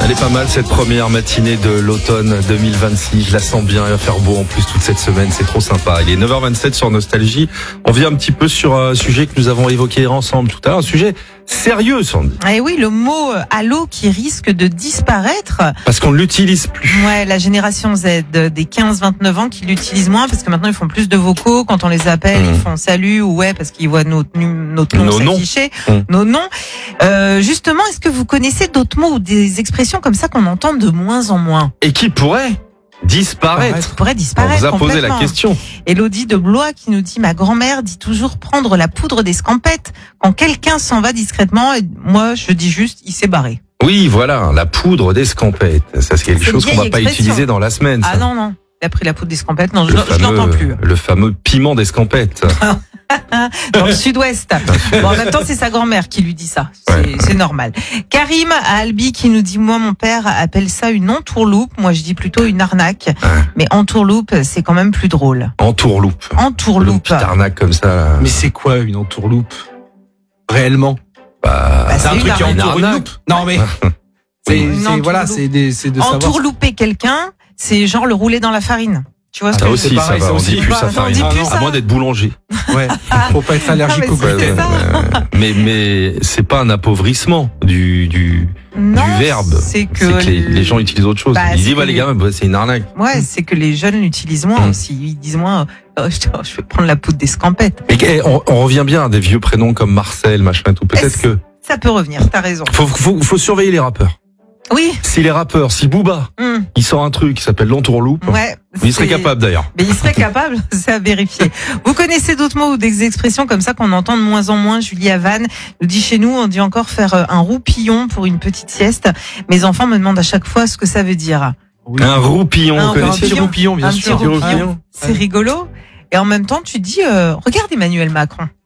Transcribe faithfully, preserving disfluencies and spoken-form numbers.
Elle est pas mal cette première matinée de l'automne deux mille vingt-six. Je la sens bien, il va faire beau en plus toute cette semaine, c'est trop sympa. Il est neuf heures vingt-sept sur Nostalgie. On vient un petit peu sur un sujet que nous avons évoqué ensemble tout à l'heure, un sujet sérieux, Sandy. Eh oui, le mot allô qui risque de disparaître. Parce qu'on ne l'utilise plus. Ouais, la génération Z des quinze vingt-neuf ans qui l'utilisent moins parce que maintenant ils font plus de vocaux. Quand on les appelle, mmh. ils font salut ou ouais parce qu'ils voient notre, notre nom nos s'afficher, noms. Mmh. nos noms. Euh, justement, est-ce que vous connaissez d'autres mots ou des expressions comme ça qu'on entend de moins en moins? Et qui pourrait disparaître. Qui pourrait disparaître. On vous a posé la question. Élodie de Blois qui nous dit: ma grand-mère dit toujours prendre la poudre d'escampette quand quelqu'un s'en va discrètement. Et moi, je dis juste, il s'est barré. Oui, voilà, la poudre d'escampette. Ça, c'est quelque c'est chose qu'on va pas utiliser dans la semaine. Ça. Ah non, non. Il a pris la poudre d'escampette. Non, je, fameux, je l'entends plus. Le fameux piment d'escampette. Dans le sud-ouest. Bon, en même temps, c'est sa grand-mère qui lui dit ça. C'est, ouais. c'est normal. Karim à Albi qui nous dit: moi, mon père appelle ça une entourloupe. Moi, je dis plutôt une arnaque. Ouais. Mais entourloupe, c'est quand même plus drôle. Entourloupe. Entourloupe. Une petite arnaque comme ça. Là. Mais c'est quoi une entourloupe? Réellement? Bah, bah, c'est, c'est un truc qui entoure une loupe. Non, mais. c'est, oui. c'est, voilà, c'est, des, c'est de savoir. Entourlouper quelqu'un, c'est genre le rouler dans la farine. Tu vois ce ça que aussi, c'est pareil, ça va, on dit plus ça farine. Ah, plus à moins d'être boulanger. Ouais. Faut pas être allergique au gluten. Mais, mais c'est pas un appauvrissement du, du, non, du verbe. C'est que, c'est que les, les gens utilisent autre chose. Bah, Ils disent, bah, les gars, bah, c'est une arnaque. Ouais, c'est que les jeunes l'utilisent moins mmh. aussi. Ils disent moins, oh, je, je vais prendre la poudre d'escampette. Et on, on revient bien à des vieux prénoms comme Marcel, machin, tout. Peut-être que. Ça peut revenir, t'as raison. Faut, faut, faut surveiller les rappeurs. Oui. Si les rappeurs, si Booba, mmh. il sort un truc qui s'appelle l'entourloupe, ouais, il serait capable d'ailleurs. Mais il serait capable, c'est à vérifier. Vous connaissez d'autres mots ou des expressions comme ça qu'on entend de moins en moins? Julie Havane nous dit: chez nous, on dit encore faire un roupillon pour une petite sieste. Mes enfants me demandent à chaque fois ce que ça veut dire. Oui. Un roupillon, un vous connaissez le roupillon, bien un sûr. Petit roupillon. C'est rigolo. Et en même temps, tu dis, euh, regarde Emmanuel Macron.